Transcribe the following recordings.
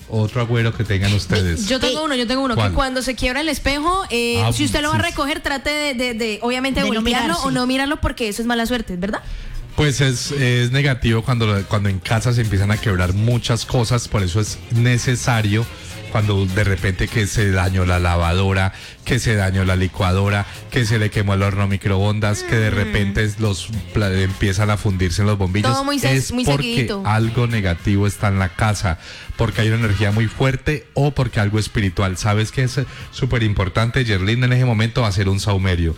otro agüero que tengan ustedes. Yo tengo uno, ¿Cuál? que cuando se quiebra el espejo, si usted lo va a recoger, trate de obviamente De no voltearlo mirarse. o no mirarlo, porque eso es mala suerte, ¿verdad? Pues es negativo cuando en casa se empiezan a quebrar muchas cosas, por eso es necesario cuando de repente que se dañó la lavadora, que se dañó la licuadora, que se le quemó el horno microondas, que de repente empiezan a fundirse en los bombillos, Todo muy es muy porque seguidito. algo negativo está en la casa, porque hay una energía muy fuerte o porque algo espiritual. ¿Sabes qué es súper importante? Yerlin en ese momento va a hacer un saumerio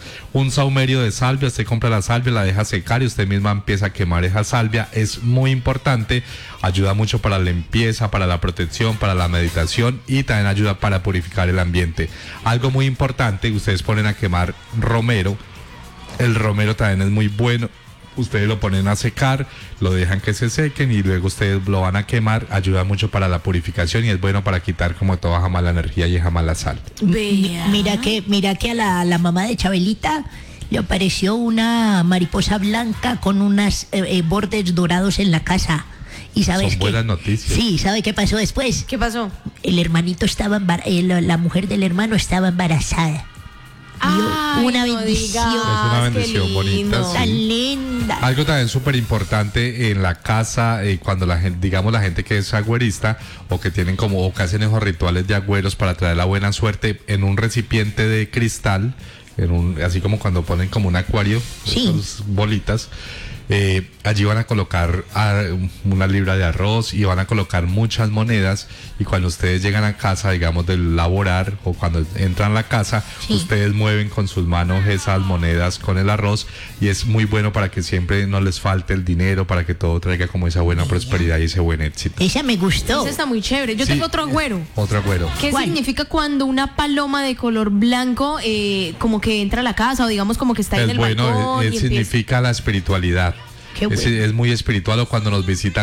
de salvia. Usted compra la salvia, la deja secar y usted misma empieza a quemar esa salvia. Es muy importante, ayuda mucho para la limpieza, para la protección, para la meditación y también ayuda para purificar el ambiente. Algo muy importante, ustedes ponen a quemar romero. El romero también es muy bueno. Ustedes lo ponen a secar, lo dejan que se sequen y luego ustedes lo van a quemar. Ayuda mucho para la purificación y es bueno para quitar como toda mala energía y esa mala sal. Vea. Mira que a la mamá de Chabelita le apareció una mariposa blanca con unas bordes dorados en la casa. ¿Y sabes Son buenas noticias. Sí, ¿sabe qué pasó después? ¿Qué pasó? El hermanito estaba la mujer del hermano estaba embarazada. Ay, una no bendición. digas, Es una qué bendición bonita, lindo. sí. Tan linda. Algo también súper importante en la casa, cuando la gente, digamos la gente que es agüerista o que tienen o que hacen esos rituales de agüeros para traer la buena suerte, en un recipiente de cristal, así como cuando ponen como un acuario, Sí. esas bolitas. Allí van a colocar una libra de arroz y van a colocar muchas monedas, y cuando ustedes llegan a casa, digamos del laborar, o cuando entran a la casa, Sí. ustedes mueven con sus manos esas monedas con el arroz, y es muy bueno para que siempre no les falte el dinero, para que todo traiga como esa buena prosperidad y ese buen éxito. Esa me gustó. Ese está muy chévere. Yo Sí. tengo otro agüero. Otro agüero. ¿Qué ¿Cuál? significa cuando una paloma de color blanco como que entra a la casa, o digamos como que está en Es el bueno, balcón y empieza? significa la espiritualidad. Qué bueno. Es muy espiritual, o cuando nos visitan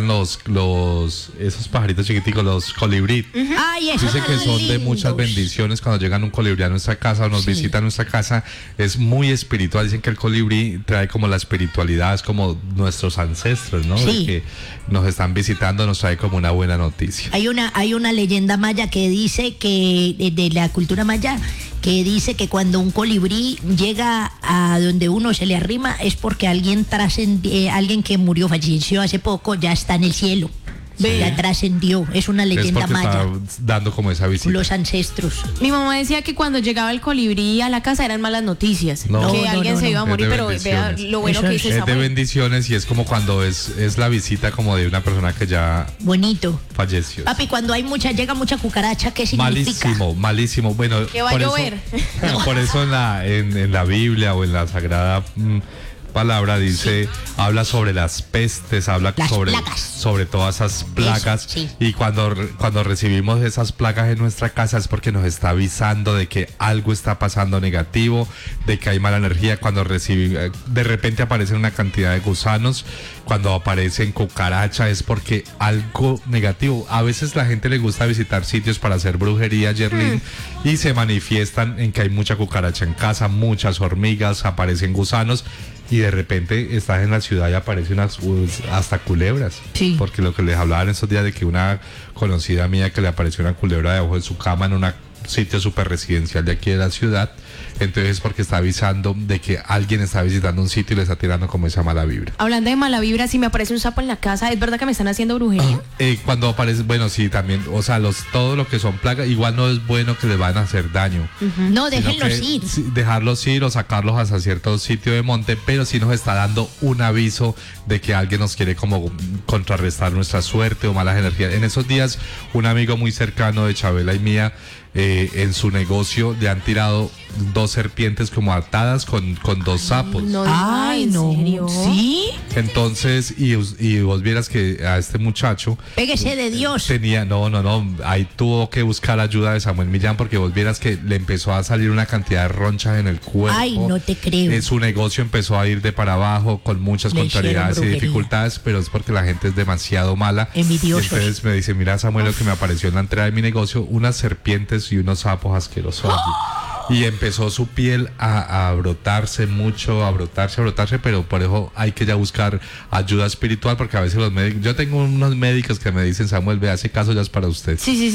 esos pajaritos chiquiticos, los colibrí. Ay, eso Dice que son de lindos. muchas bendiciones cuando llegan un colibrí a nuestra casa o nos Sí. visitan nuestra casa. Es muy espiritual. Dicen que el colibrí trae como la espiritualidad, es como nuestros ancestros, ¿no? Sí. De que nos están visitando, nos trae como una buena noticia. Hay una leyenda maya que dice que, de la cultura maya, que dice que cuando un colibrí llega a donde uno se le arrima es porque alguien que murió, falleció hace poco, ya está en el cielo. Ya trascendió. Es una Es leyenda porque maya. está dando como esa visita. Los ancestros. Mi mamá decía que cuando llegaba el colibrí a la casa eran malas noticias. No. Que No, alguien no, se no. iba a Es de morir, pero vea bendiciones. lo bueno Eso que es dice Es de Samuel. bendiciones, y es como cuando es la visita como de una persona que ya Bonito. falleció. Papi, cuando llega mucha cucaracha, ¿qué significa? Malísimo. Bueno, Que va a por eso- llover. por eso en la Biblia o en la Sagrada Palabra dice, habla sobre las pestes, habla Las sobre, plagas. sobre todas esas plagas. Eso, sí. Y cuando recibimos esas plagas en nuestra casa es porque nos está avisando de que algo está pasando negativo, de que hay mala energía. Cuando de repente aparecen una cantidad de gusanos, cuando aparecen cucarachas, es porque algo negativo. A veces la gente le gusta visitar sitios para hacer brujería, Yerlin, y se manifiestan en que hay mucha cucaracha en casa, muchas hormigas, aparecen gusanos, y de repente estás en la ciudad y aparecen hasta culebras. Sí. Porque lo que les hablaba en esos días de que una conocida mía que le apareció una culebra debajo de su cama en un sitio súper residencial de aquí de la ciudad, entonces es porque está avisando de que alguien está visitando un sitio y le está tirando como esa mala vibra. Hablando de mala vibra, si me aparece un sapo en la casa, ¿es verdad que me están haciendo brujería? Cuando aparece, bueno, sí, también, o sea, todo lo que son plagas, igual no es bueno que les van a hacer daño. No, Sino déjenlos que ir. dejarlos ir o sacarlos hasta cierto sitio de monte, pero sí nos está dando un aviso de que alguien nos quiere como contrarrestar nuestra suerte o malas energías. En esos días, un amigo muy cercano de Chabela y mía, en su negocio le han tirado 2 serpientes como atadas con 2 sapos. No, Ay, ¿en no. serio? ¿Sí? Entonces, y vos vieras que a este muchacho Pégese de Dios. tenía, no, ahí tuvo que buscar ayuda de Samuel Millán, porque vos vieras que le empezó a salir una cantidad de ronchas en el cuerpo. Ay, no te creo. Su negocio empezó a ir de para abajo con muchas Le contrariedades y hicieron brujería. dificultades, pero es porque la gente es demasiado mala. Envidiosos. Y entonces me dice, mira Samuel, lo que me apareció en la entrada de mi negocio, unas serpientes y unos sapos asquerosos allí. Y empezó su piel a brotarse mucho, a brotarse, pero por eso hay que ya buscar ayuda espiritual, porque a veces los médicos, yo tengo unos médicos que me dicen, Samuel, vea, ese caso ya es para usted. Sí, sí,